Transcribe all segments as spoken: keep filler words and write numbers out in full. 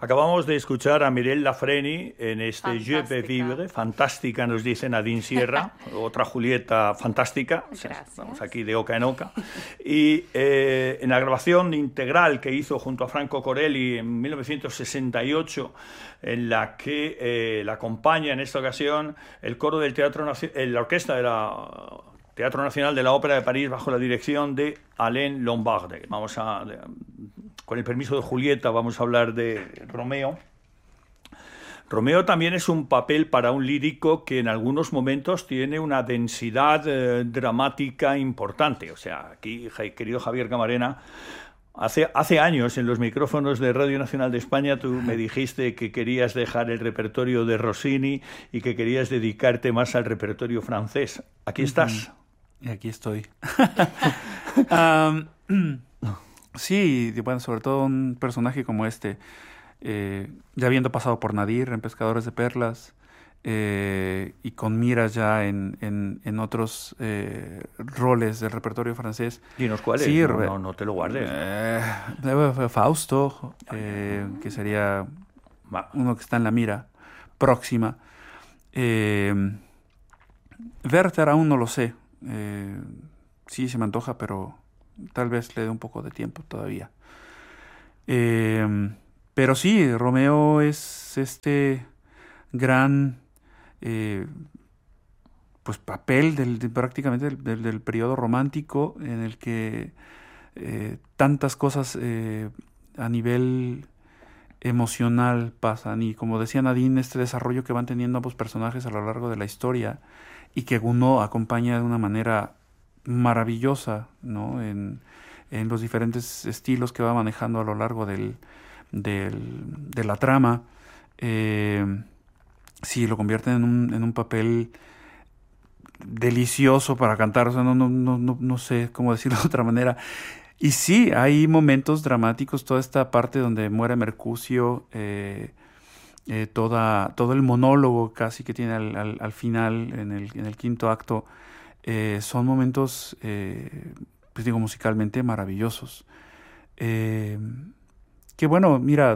Acabamos de escuchar a Mireille Lafreni en este Je peux Fantástica. vivre, fantástica, nos dice Nadine Sierra, otra Julieta fantástica, o sea, Gracias. vamos aquí de oca en oca, y eh, en la grabación integral que hizo junto a Franco Corelli en mil novecientos sesenta y ocho, en la que eh, la acompaña en esta ocasión el coro del Teatro Nacional, la orquesta de la Teatro Nacional de la Ópera de París bajo la dirección de Alain Lombarde. Vamos a, con el permiso de Julieta, vamos a hablar de Romeo. Romeo también es un papel para un lírico que en algunos momentos tiene una densidad eh, dramática importante. O sea, aquí, querido Javier Camarena, hace, hace años en los micrófonos de Radio Nacional de España tú me dijiste que querías dejar el repertorio de Rossini y que querías dedicarte más al repertorio francés. Aquí estás. Y aquí estoy. um, sí, bueno, sobre todo un personaje como este, eh, ya habiendo pasado por Nadir en Pescadores de Perlas, eh, y con miras ya en, en, en otros eh, roles del repertorio francés. Dinos cuáles, sí, no, no, no te lo guardes. Eh, Fausto, eh, que sería uno que está en la mira próxima. Eh, Werther aún no lo sé. Eh, sí, se me antoja, pero tal vez le dé un poco de tiempo todavía. Eh, pero sí, Romeo es este gran eh, pues papel del, de, prácticamente del, del, del periodo romántico en el que eh, tantas cosas eh, a nivel emocional pasan, y como decía Nadine, este desarrollo que van teniendo ambos personajes a lo largo de la historia y que Gounod acompaña de una manera maravillosa, ¿no? en, en los diferentes estilos que va manejando a lo largo del, del, de la trama. Eh, sí, lo convierten en un, en un papel delicioso para cantar, o sea, no, no, no, no, no sé cómo decirlo de otra manera. Y sí, hay momentos dramáticos, toda esta parte donde muere Mercucio, eh, eh, toda, todo el monólogo casi que tiene al, al, al final, en el, en el quinto acto, eh, son momentos, eh, pues digo, musicalmente maravillosos. Eh, que bueno, mira,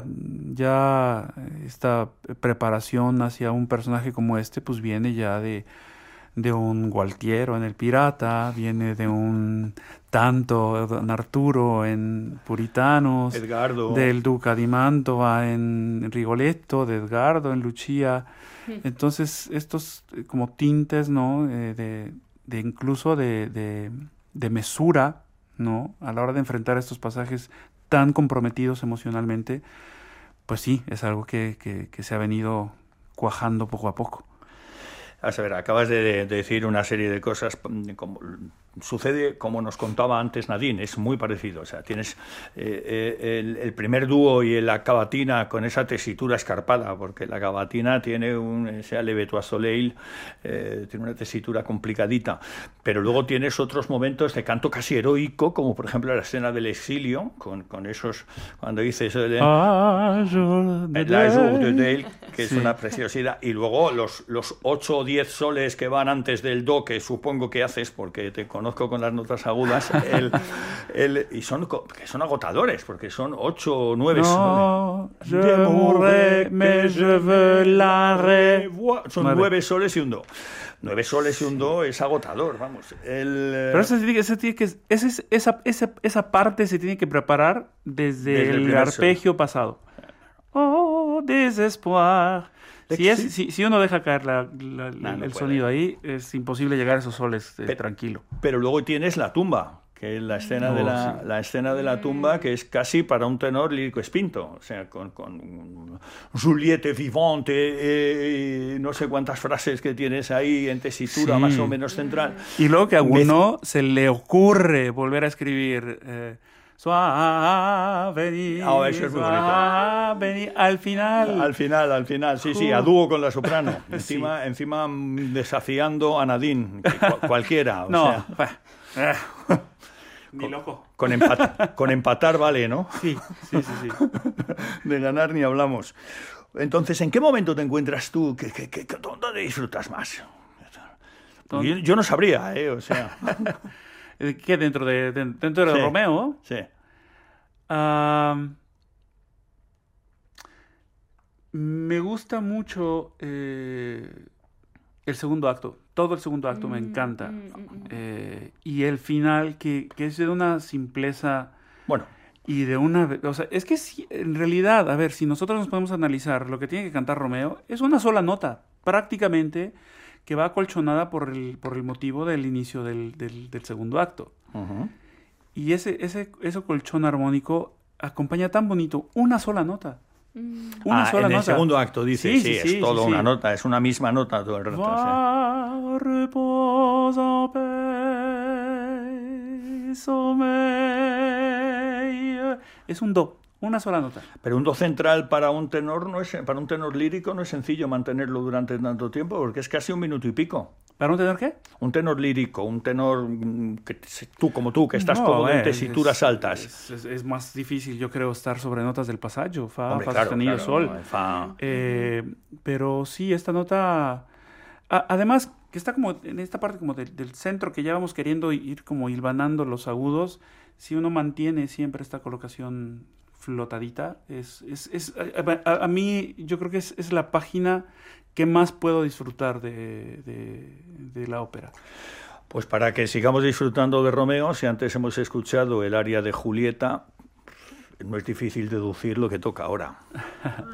ya esta preparación hacia un personaje como este, pues viene ya de... de un Gualtiero en El Pirata, viene de un tanto Don Arturo en Puritanos, Edgardo, del Duca di Mantova en Rigoletto, de Edgardo en Lucia. Entonces estos como tintes, ¿no? Eh, de, de incluso de, de, de mesura, ¿no? A la hora de enfrentar estos pasajes tan comprometidos emocionalmente, pues sí, es algo que, que, que se ha venido cuajando poco a poco. A ver, acabas de, de decir una serie de cosas, como, sucede como nos contaba antes Nadine, es muy parecido. O sea, tienes eh, eh, el, el primer dúo y la cavatina con esa tesitura escarpada, porque la cavatina tiene un, ese Le Beau Soleil, eh, tiene una tesitura complicadita, pero luego tienes otros momentos de canto casi heroico, como por ejemplo la escena del exilio, con, con esos, cuando dices el, Ah, jour de La Jour de Dale, Dale, que sí. es una preciosidad, y luego los, los ocho o diez soles que van antes del do, que supongo que haces porque te conozco con las notas agudas, el, el, y son, que son agotadores, porque son ocho o nueve No, soles. je mourrai, mais je veux la revoir. Son Nueve. nueve soles y un do. Nueve soles y un do es agotador, vamos. El, Pero eso, tiene que- eso tiene que, esa, esa, esa, esa parte se tiene que preparar desde, Desde el el primer arpegio sol. pasado. Oh, desespoir. Si, es, si, si uno deja caer la, la, No, no el puede. sonido ahí, es imposible llegar a esos soles eh, Pe- tranquilo. Pero luego tienes la tumba, que es la escena, Oh, de, la, sí. la escena de la tumba, que es casi para un tenor lírico espinto, o sea, con, con Juliette vivante, eh, y no sé cuántas frases que tienes ahí en tesitura Sí. más o menos central. Y luego que a Me- uno se le ocurre volver a escribir eh, suave, Ah, eso es muy bonito. suave, al final. Al final, al final, sí, sí, a dúo con la soprano, encima, encima mm, desafiando a Nadine, que cu- cualquiera, o no, sea, bah, eh, ni loco. con, empat- con empatar vale, ¿no? Sí, sí, sí, sí. De ganar ni hablamos. Entonces, ¿en qué momento te encuentras tú? ¿Qué, qué, qué, ¿Dónde disfrutas más? Porque Yo, yo no sabría, ¿eh? O sea, ¿Qué dentro de, de- dentro de Sí. Romeo? sí. Ah, Me gusta mucho eh, el segundo acto. Todo el segundo acto mm, me encanta. Mm, mm, eh, y el final, que, que es de una simpleza... Bueno. Y de una... O sea, es que si, en realidad, a ver, si nosotros nos podemos analizar lo que tiene que cantar Romeo, es una sola nota, prácticamente, que va acolchonada por el, por el motivo del inicio del, del, del segundo acto. Uh-huh. Y ese, ese, ese colchón armónico acompaña tan bonito una sola nota. Una ah, sola en nota. El segundo acto, dice, sí, sí, sí, sí es todo sí, una sí. nota, es una misma nota todo el rato. Va, sí. reposa, peso, me... Es un do, una sola nota. Pero un do central para un tenor no es, para un tenor lírico no es sencillo mantenerlo durante tanto tiempo, porque es casi un minuto y pico. ¿Para un tenor qué? Un tenor lírico, un tenor que tú como tú, que estás no, cómodo en tesituras es, altas. Es, es, es más difícil, yo creo, estar sobre notas del pasaggio, fa, Hombre, fa claro, sostenido, claro, sol. No, fa... Eh, pero sí, esta nota... A, además, que está como en esta parte como de, del centro, que ya vamos queriendo ir como hilvanando los agudos, si uno mantiene siempre esta colocación flotadita, es, es, es a, a, a mí yo creo que es, es la página que más puedo disfrutar de, de, de la ópera. Pues para que sigamos disfrutando de Romeo, si antes hemos escuchado el aria de Julieta, no es difícil deducir lo que toca ahora.